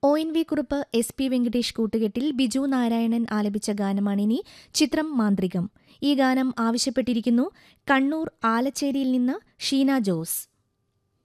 ഒ.എൻ.വി. Kurup, SP. Venkatesh കൂട്ടുകെട്ടിൽ ബിജു നാരായണൻ ആലപിച്ച ഗാനമാണിനി. ചിത്രം മാന്ത്രികം. ഈ ഗാനം ആവശ്യപ്പെട്ടിരിക്കുന്നു കണ്ണൂർ ആലച്ചേരിയിൽ നിന്ന് ഷീന ജോസ്.